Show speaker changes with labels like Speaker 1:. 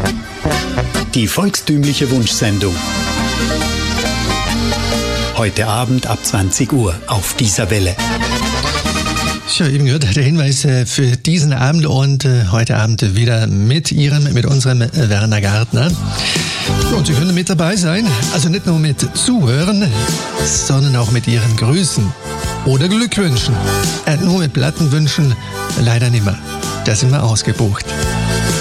Speaker 1: Die volkstümliche Wunschsendung. Heute Abend ab 20 Uhr auf dieser Welle.
Speaker 2: Ja, eben gehört der Hinweis für diesen Abend und heute Abend wieder mit unserem Werner Gärtner. Und Sie können mit dabei sein, also nicht nur mit Zuhören, sondern auch mit Ihren Grüßen oder Glückwünschen. Nur mit Plattenwünschen leider nicht mehr. Da sind wir ausgebucht.